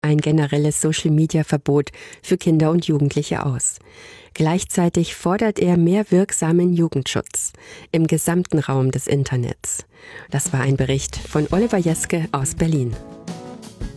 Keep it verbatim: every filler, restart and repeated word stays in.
ein generelles Social-Media-Verbot für Kinder und Jugendliche aus. Gleichzeitig fordert er mehr wirksamen Jugendschutz im gesamten Raum des Internets. Das war ein Bericht von Oliver Jeske aus Berlin.